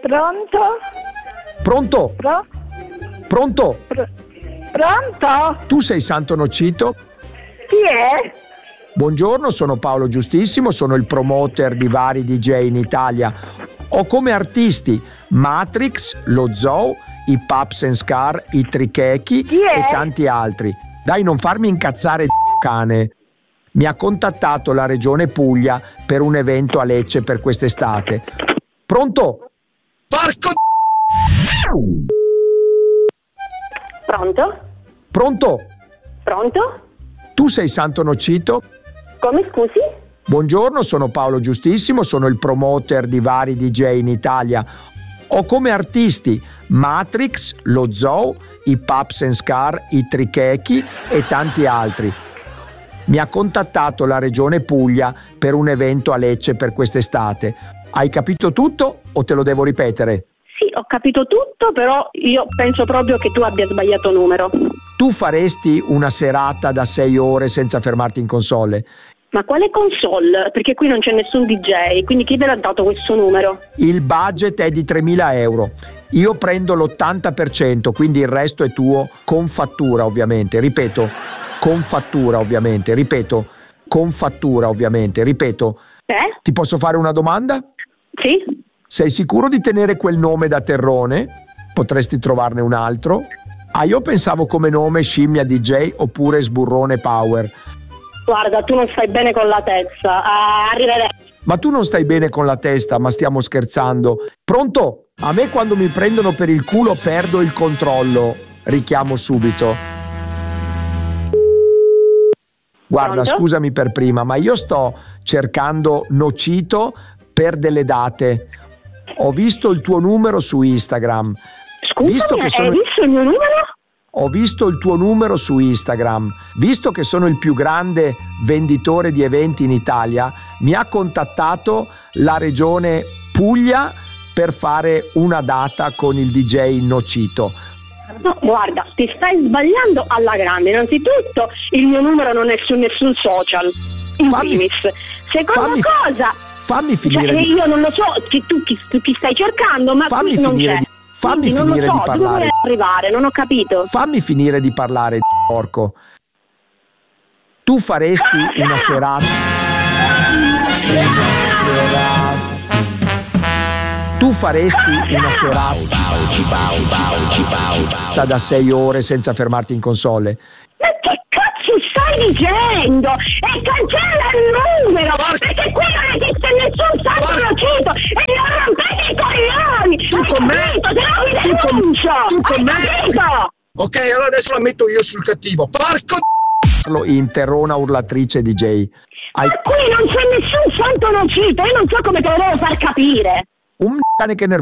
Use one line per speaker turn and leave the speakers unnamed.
Pronto?
Pronto? Pronto?
Pronto?
Tu sei Santo Nocito?
Chi è?
Buongiorno, sono Paolo Giustissimo, sono il promoter di vari DJ in Italia. Ho come artisti Matrix, lo Zoo, i Paps and Scar, i Trichechi e tanti altri. Dai, non farmi incazzare, cane. Mi ha contattato la Regione Puglia per un evento a Lecce per quest'estate. Pronto?
Porco
Pronto?
Pronto?
Pronto?
Tu sei Santo Nocito?
Come, scusi?
Buongiorno, sono Paolo Giustissimo, sono il promoter di vari DJ in Italia. Ho come artisti Matrix, lo Zoo, i Paps and Scar, i Trichechi e tanti altri. Mi ha contattato la Regione Puglia per un evento a Lecce per quest'estate. Hai capito tutto o te lo devo ripetere?
Sì, ho capito tutto, però io penso proprio che tu abbia sbagliato numero.
Tu faresti una serata da 6 ore senza fermarti in console?
Ma quale console? Perché qui non c'è nessun DJ, quindi chi ve l'ha dato questo numero?
Il budget è di 3.000 euro. Io prendo l'80%, quindi il resto è tuo con fattura ovviamente. Ripeto, con fattura ovviamente. Ripeto, con fattura ovviamente. Ripeto.
Eh?
Ti posso fare una domanda?
Sì?
Sei sicuro di tenere quel nome da terrone? Potresti trovarne un altro? Ah, io pensavo come nome Scimmia DJ oppure Sburrone Power.
Guarda, tu non stai bene con la testa. Arrivederci.
Ma tu non stai bene con la testa, ma stiamo scherzando. Pronto? A me quando mi prendono per il culo perdo il controllo. Richiamo subito. Guarda,
Pronto?
scusami per prima, ma io sto cercando Nocito per delle date. Ho visto il tuo numero su Instagram.
Scusami, hai visto il mio numero?
Ho visto il tuo numero su Instagram. Visto che sono il più grande venditore di eventi in Italia, mi ha contattato la Regione Puglia per fare una data con il DJ Nocito.
No, guarda, ti stai sbagliando alla grande. Innanzitutto, il mio numero non è su nessun social. In primis. Seconda cosa,
fammi finire.
Cioè, io non lo so che tu chi stai cercando, ma qui non c'è.
Fammi
non
finire
lo so,
di parlare.
Dove vuoi arrivare? Non ho capito.
Fammi finire di parlare, porco. Tu faresti una serata. Tu faresti una serata da 6 ore senza fermarti in console?
Ma che cazzo stai dicendo? E cancella il numero! Perché qui non esiste nessun Santo Nocito! E non rompete i coglioni!
Tu con me? Tu con me? Ok, allora adesso la metto io sul cattivo. Porco
Interrona urlatrice DJ.
Ma qui non c'è nessun Santo Nocito! Io non so come te lo devo far capire!
Un cane che